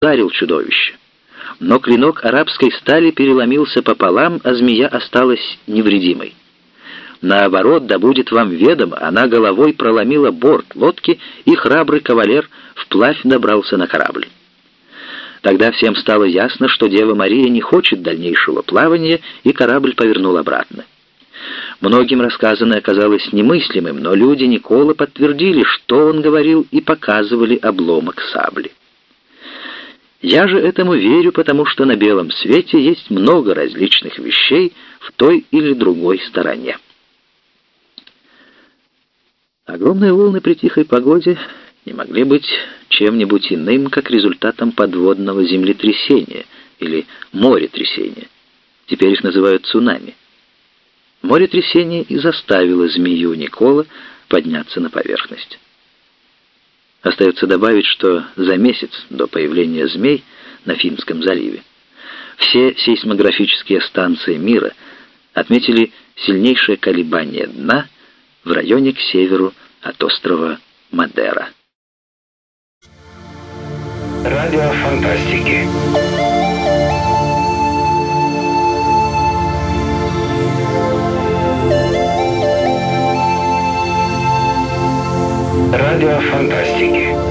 ударил чудовище. Но клинок арабской стали переломился пополам, а змея осталась невредимой. Наоборот, да будет вам ведомо, она головой проломила борт лодки, и храбрый кавалер вплавь добрался на корабль. Тогда всем стало ясно, что Дева Мария не хочет дальнейшего плавания, и корабль повернул обратно. Многим рассказанное оказалось немыслимым, но люди Никола подтвердили, что он говорил, и показывали обломок сабли. Я же этому верю, потому что на белом свете есть много различных вещей в той или другой стороне. Огромные волны при тихой погоде не могли быть чем-нибудь иным, как результатом подводного землетрясения или моретрясения. Теперь их называют цунами. Моретрясение и заставило змею Никола подняться на поверхность. Остается добавить, что за месяц до появления змей на Финском заливе все сейсмографические станции мира отметили сильнейшее колебание дна в районе к северу от острова Мадейра. Радио фантастики. Радио фантастики.